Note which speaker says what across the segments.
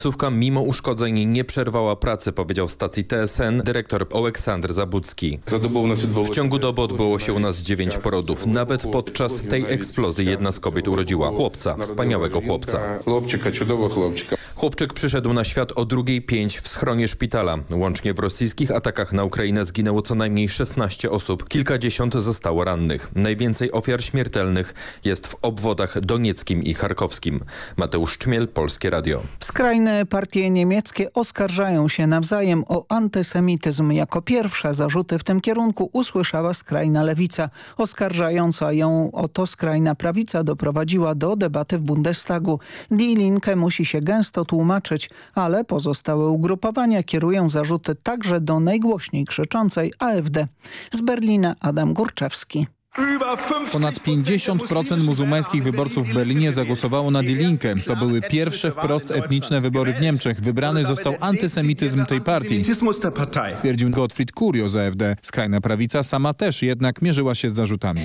Speaker 1: Taksówka mimo uszkodzeń nie przerwała pracy, powiedział w stacji TSN dyrektor Oleksandr Zabudzki. W ciągu doby odbyło się u nas 9 porodów. Nawet podczas tej eksplozji jedna z kobiet urodziła chłopca, wspaniałego chłopca. Chłopczyk przyszedł na świat o 2:05 w schronie szpitala. Łącznie w rosyjskich atakach na Ukrainę zginęło co najmniej 16 osób. Kilkadziesiąt zostało rannych. Najwięcej ofiar śmiertelnych jest w obwodach donieckim i charkowskim. Mateusz Czmiel, Polskie Radio.
Speaker 2: Skrajne partie niemieckie oskarżają się nawzajem o antysemityzm. Jako pierwsza zarzuty w tym kierunku usłyszała skrajna lewica. Oskarżająca ją o to skrajna prawica doprowadziła do debaty w Bundestagu. Die Linke musi się gęsto tłumaczyć, ale pozostałe ugrupowania kierują zarzuty także do najgłośniej krzyczącej AfD. Z Berlina Adam Górczewski.
Speaker 3: Ponad 50% muzułmańskich wyborców w Berlinie zagłosowało na Die Linke. To były pierwsze wprost etniczne wybory w Niemczech. Wybrany został antysemityzm tej partii, stwierdził Gottfried Kurio z AfD. Skrajna prawica sama też jednak mierzyła się z zarzutami.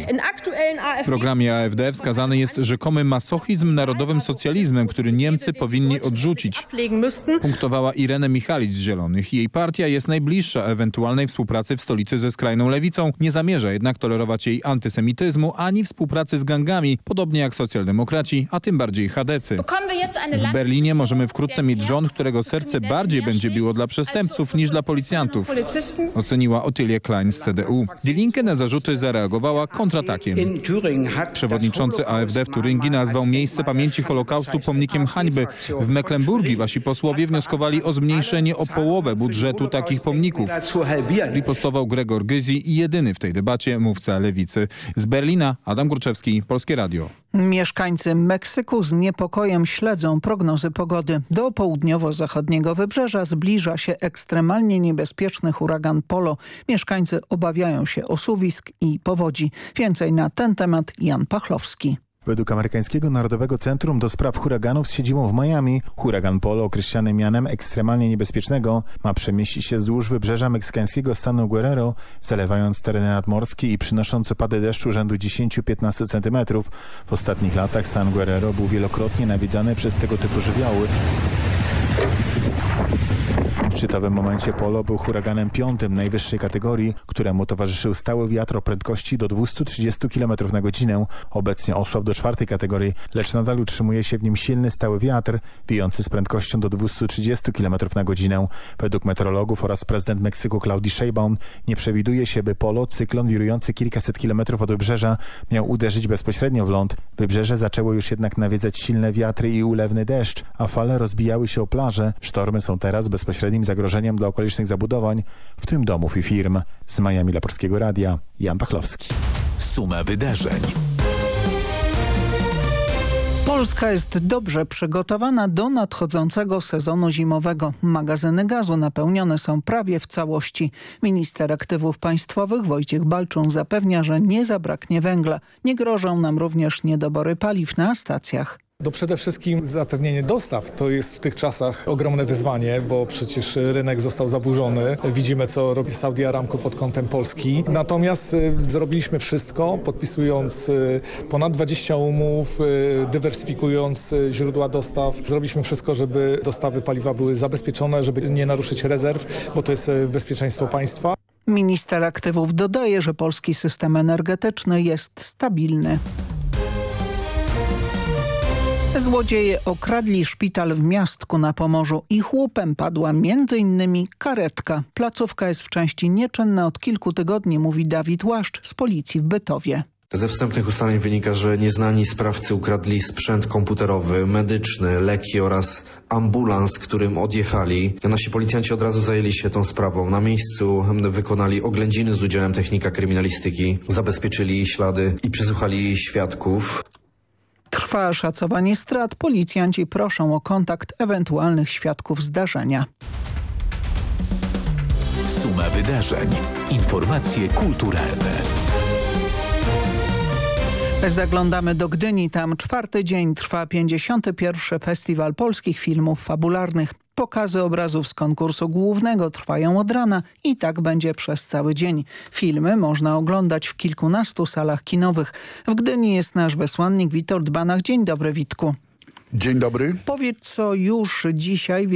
Speaker 3: W programie AfD wskazany jest rzekomy masochizm narodowym socjalizmem, który Niemcy powinni odrzucić. Punktowała Irene Michalic z Zielonych. Jej partia jest najbliższa ewentualnej współpracy w stolicy ze skrajną lewicą. Nie zamierza jednak tolerować jej antysemityzmu ani współpracy z gangami, podobnie jak socjaldemokraci, a tym bardziej chadecy. W Berlinie możemy wkrótce mieć rząd, którego serce bardziej będzie biło dla przestępców niż dla policjantów, oceniła Ottilie Klein z CDU. Die Linke na zarzuty zareagowała kontratakiem. Przewodniczący AfD w Turyngii nazwał miejsce pamięci Holokaustu pomnikiem hańby. W Mecklenburgii wasi posłowie wnioskowali o zmniejszenie o połowę budżetu takich pomników. Ripostował Gregor Gysi, jedyny w tej debacie mówca lewicy. Z Berlina Adam Górczewski, Polskie Radio.
Speaker 2: Mieszkańcy Meksyku z niepokojem śledzą prognozy pogody. Do południowo-zachodniego wybrzeża zbliża się ekstremalnie niebezpieczny huragan Polo. Mieszkańcy obawiają się osuwisk i powodzi. Więcej na ten temat Jan Pachlowski.
Speaker 4: Według amerykańskiego Narodowego Centrum do Spraw Huraganów z siedzibą w Miami, huragan Polo, określany mianem ekstremalnie niebezpiecznego, ma przemieścić się wzdłuż wybrzeża meksykańskiego stanu Guerrero, zalewając tereny nadmorskie i przynosząc opady deszczu rzędu 10-15 cm. W ostatnich latach stan Guerrero był wielokrotnie nawiedzany przez tego typu żywioły. W szczytowym momencie Polo był huraganem 5. najwyższej kategorii, któremu towarzyszył stały wiatr o prędkości do 230 km na godzinę. Obecnie osłabł do 4. kategorii, lecz nadal utrzymuje się w nim silny stały wiatr, wiejący z prędkością do 230 km na godzinę. Według meteorologów oraz prezydent Meksyku Claudia Sheinbaum nie przewiduje się, by Polo, cyklon wirujący kilkaset kilometrów od wybrzeża, miał uderzyć bezpośrednio w ląd. Wybrzeże zaczęło już jednak nawiedzać silne wiatry i ulewny deszcz, a fale rozbijały się o plaże. Sztormy są teraz bezpośrednim zagrożeniem dla okolicznych zabudowań, w tym domów i firm. Z Miami dla Polskiego Radia, Jan Pachlowski.
Speaker 5: Suma wydarzeń.
Speaker 2: Polska jest dobrze przygotowana do nadchodzącego sezonu zimowego. Magazyny gazu napełnione są prawie w całości. Minister Aktywów Państwowych Wojciech Balczun zapewnia, że nie zabraknie węgla. Nie grożą nam również niedobory paliw na stacjach.
Speaker 6: Przede wszystkim zapewnienie dostaw to jest w tych czasach ogromne wyzwanie, bo przecież rynek został zaburzony. Widzimy, co robi Saudi Aramco pod kątem Polski. Natomiast zrobiliśmy wszystko, podpisując ponad 20 umów, dywersyfikując źródła dostaw. Zrobiliśmy wszystko, żeby dostawy paliwa były zabezpieczone, żeby nie naruszyć rezerw, bo to jest bezpieczeństwo państwa.
Speaker 2: Minister Aktywów dodaje, że polski system energetyczny jest stabilny. Złodzieje okradli szpital w Miastku na Pomorzu i chłupem padła m.in. karetka. Placówka jest w części nieczynna od kilku tygodni, mówi Dawid Łaszcz z policji w Bytowie.
Speaker 7: Ze wstępnych ustaleń wynika, że nieznani sprawcy ukradli sprzęt komputerowy, medyczny, leki oraz ambulans, którym odjechali. Nasi policjanci od razu zajęli się tą sprawą. Na miejscu wykonali oględziny z udziałem technika kryminalistyki, zabezpieczyli ślady i przesłuchali świadków.
Speaker 2: Trwa szacowanie strat. Policjanci proszą o kontakt ewentualnych świadków zdarzenia.
Speaker 5: Suma wydarzeń. Informacje kulturalne.
Speaker 2: Zaglądamy do Gdyni. Tam 4. dzień trwa 51. Festiwal Polskich Filmów Fabularnych. Pokazy obrazów z konkursu głównego trwają od rana i tak będzie przez cały dzień. Filmy można oglądać w kilkunastu salach kinowych. W Gdyni jest nasz wysłannik Witold Banach. Dzień dobry, Witku.
Speaker 8: Dzień dobry.
Speaker 2: Powiedz, co już dzisiaj